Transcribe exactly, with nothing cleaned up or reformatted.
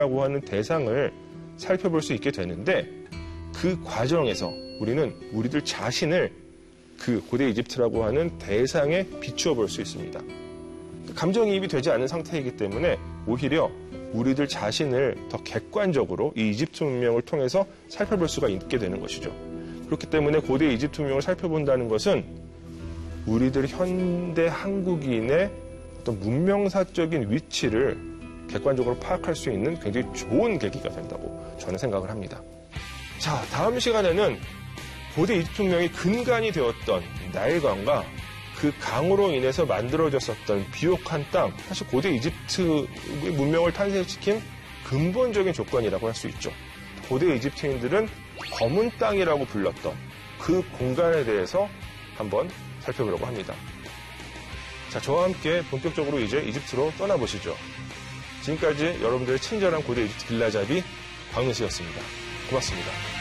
이집트라고 하는 대상을 살펴볼 수 있게 되는데 그 과정에서 우리는 우리들 자신을 그 고대 이집트라고 하는 대상에 비추어 볼 수 있습니다. 감정이입이 되지 않은 상태이기 때문에 오히려 우리들 자신을 더 객관적으로 이 이집트 문명을 통해서 살펴볼 수가 있게 되는 것이죠. 그렇기 때문에 고대 이집트 문명을 살펴본다는 것은 우리들 현대 한국인의 어떤 문명사적인 위치를 객관적으로 파악할 수 있는 굉장히 좋은 계기가 된다고 저는 생각을 합니다. 자, 다음 시간에는 고대 이집트 문명의 근간이 되었던 나일강과 그 강으로 인해서 만들어졌었던 비옥한 땅, 사실 고대 이집트 문명을 탄생시킨 근본적인 조건이라고 할 수 있죠. 고대 이집트인들은 검은 땅이라고 불렀던 그 공간에 대해서 한번 살펴보려고 합니다. 자, 저와 함께 본격적으로 이제 이집트로 떠나보시죠. 지금까지 여러분들의 친절한 고대 이집트 길라잡이 박민수였습니다. 고맙습니다.